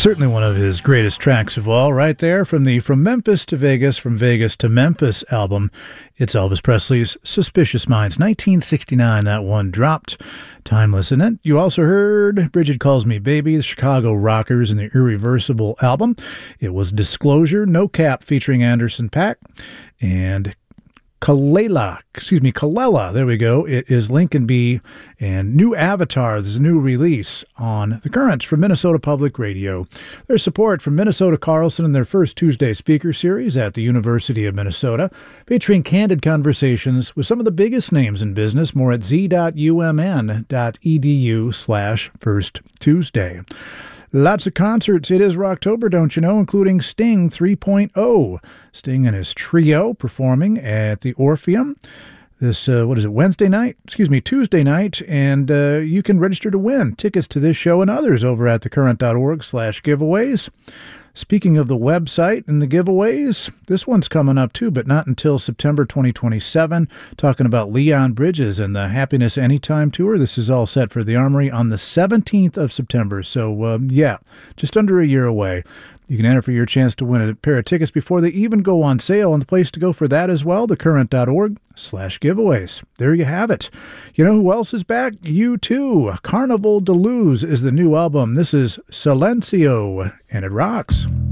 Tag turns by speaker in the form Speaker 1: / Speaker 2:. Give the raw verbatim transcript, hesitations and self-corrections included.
Speaker 1: Certainly one of his greatest tracks of all, right there from the From Memphis to Vegas, From Vegas to Memphis album. It's Elvis Presley's Suspicious Minds. nineteen sixty-nine, that one dropped. Timeless. And then you also heard Bridget Calls Me Baby, the Chicago Rockers, and the Irreversible album. It was Disclosure, No Cap, featuring Anderson .Paak. And Kalela, excuse me, Kalela, there we go. It is Lincoln B. and New Avatar. There's a new release on The Currents from Minnesota Public Radio. There's support from Minnesota Carlson in their first Tuesday speaker series at the University of Minnesota, featuring candid conversations with some of the biggest names in business. More at z.umn.edu slash first Tuesday. Lots of concerts. It is Rocktober, don't you know, including Sting three point oh. Sting and his trio performing at the Orpheum this, uh, what is it, Wednesday night? Excuse me, Tuesday night. And uh, you can register to win tickets to this show and others over at thecurrent.org slash giveaways. Speaking of the website and the giveaways, this one's coming up too, but not until September twenty twenty-seven. Talking about Leon Bridges and the Happiness Anytime Tour. This is all set for the Armory on the seventeenth of September. So, um, yeah, just under a year away. You can enter for your chance to win a pair of tickets before they even go on sale. And the place to go for that as well, thecurrent.org slash giveaways. There you have it. You know who else is back? U two. Carnival de Luz is the new album. This is Silencio, and it rocks.